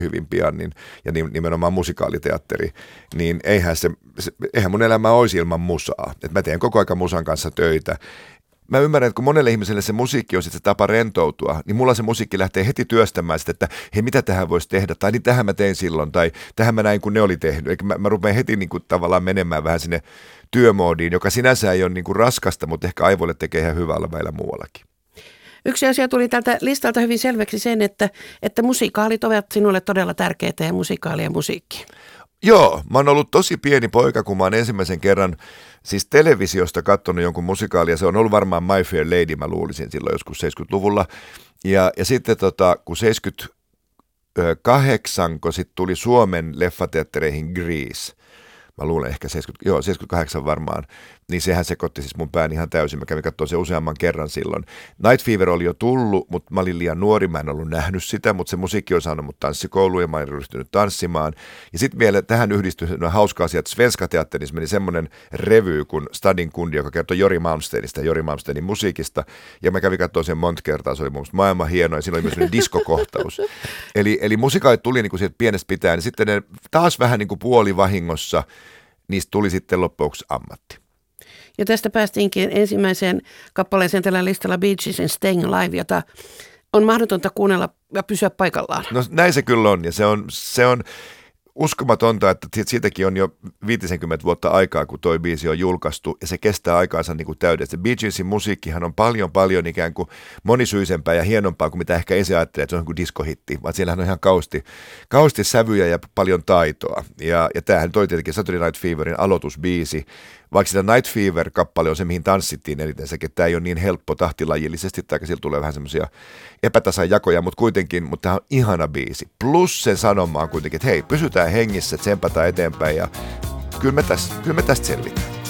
hyvin pian, ja nimenomaan musikaaliteatteri, niin eihän mun elämä olisi ilman musaa. Et mä teen koko ajan musan kanssa töitä. Mä ymmärrän, että kun monelle ihmiselle se musiikki on sitten se tapa rentoutua, niin mulla se musiikki lähtee heti työstämään sitä, että hei, mitä tähän voisi tehdä, tai niin tähän mä tein silloin, tai tähän mä näin, kun ne oli tehnyt. Eikä mä rupean heti niin kuin tavallaan menemään vähän sinne työmoodiin, joka sinänsä ei ole niin kuin raskasta, mutta ehkä aivoille tekee ihan hyvällä väillä muuallakin. Yksi asia tuli tältä listalta hyvin selväksi sen, että musikaalit ovat sinulle todella tärkeitä ja musikaali ja musiikki. Joo, mä oon ollut tosi pieni poika, kun mä oon ensimmäisen kerran siis televisiosta katsonut jonkun musikaalia. Se on ollut varmaan My Fair Lady, mä luulisin silloin joskus 70-luvulla. Ja sitten kun 78, kun sitten tuli Suomen leffateattereihin Grease, mä luulen ehkä 78 varmaan, niin sehän sekoitti siis mun pään ihan täysin. Mä kävin katsoa se useamman kerran silloin. Night Fever oli jo tullut, mutta mä olin liian nuori, mä en ollut nähnyt sitä, mutta se musiikki on saanut mut tanssikouluun ja mä olin ryhtynyt tanssimaan. Ja sitten vielä tähän yhdistyi hauska asia, että Svenska Teatterissa meni semmoinen revy kuin Stadin kundi, joka kertoi Jori Malmsteenista ja Jori Malmsteenin musiikista. Ja mä kävin katsoa sen monta kertaa, se oli mun mielestä maailman hieno ja siinä oli myös sellainen diskokohtaus. Eli musikaalit tuli niin kuin sieltä pienestä pitäen, niin sitten ne taas vähän niin kuin puolivahingossa, niistä tuli sitten loppuksi ammatti. Ja tästä päästiinkin ensimmäiseen kappaleeseen tällä listalla Bee Geesin Staying Alive, jota on mahdotonta kuunnella ja pysyä paikallaan. No näin se kyllä on, ja se on uskomatonta, että siitäkin on jo 50 vuotta aikaa, kun toi biisi on julkaistu, ja se kestää aikaansa niin kuin täydessä. Bee Geesin musiikkihan on paljon ikään kuin monisyisempää ja hienompaa kuin mitä ehkä ensin ajattelee, että se on kuin diskohitti, vaan siellähän on ihan kausti sävyjä ja paljon taitoa. Ja tämähän toi tietenkin Saturday Night Feverin aloitusbiisi, vaikka sitä Night Fever-kappale on se, mihin tanssittiin eniten, että tämä ei ole niin helppo tahtilajillisesti, tai sillä tulee vähän semmoisia epätasajakoja, mutta kuitenkin, mutta tämä on ihana biisi. Plus sen sanoma on kuitenkin, että hei, pysytään hengissä, tsempataan eteenpäin, ja kyllä me tästä selvitään.